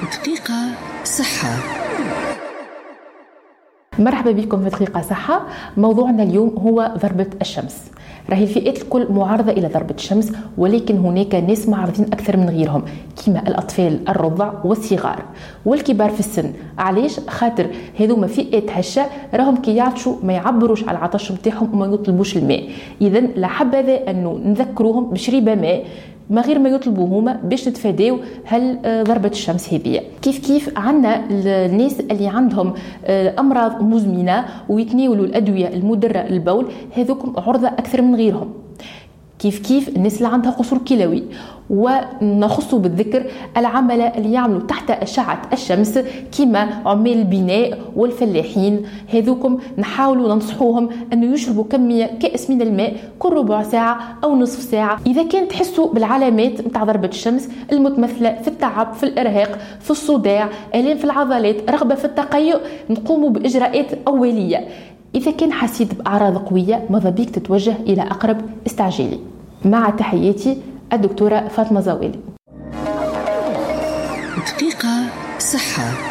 دقيقة صحة. مرحبا بكم في دقيقة صحة. موضوعنا اليوم هو ضربة الشمس. راهي الفئات الكل معارضة إلى ضربة الشمس، ولكن هناك ناس معارضين أكثر من غيرهم، كما الأطفال الرضع والصغار والكبار في السن. علاش؟ خاطر هذوما فئات هشة راهم كي يعطشوا ما يعبروش على العطش نتاعهم وما يطلبوش الماء. إذا لحبذا أنه نذكروهم بشرب ماء ما غير ما يطلبوا هما باش نتفاداو ضربة الشمس هذه. كيف عندنا الناس اللي عندهم أمراض مزمنة ويتناولوا الأدوية المدرة للبول، هذوكم عرضة أكثر من غيرهم. كيف الناس اللي عندها قصور كلوي، ونخصوا بالذكر العملة اللي يعملوا تحت أشعة الشمس كما عمال البناء والفلاحين، هذوكم نحاولوا ننصحوهم أنه يشربوا كأس من الماء كل ربع ساعة أو نصف ساعة. إذا كان تحسوا بالعلامات متاع ضربة الشمس المتمثلة في التعب، في الإرهاق، في الصداع، آلام في العضلات، رغبة في التقيؤ، نقوموا بإجراءات أولية. إذا كان حسيت بأعراض قوية ماذا بيك تتوجه إلى أقرب استعجالي. مع تحياتي الدكتورة فاطمة زويلي. دقيقة صحة.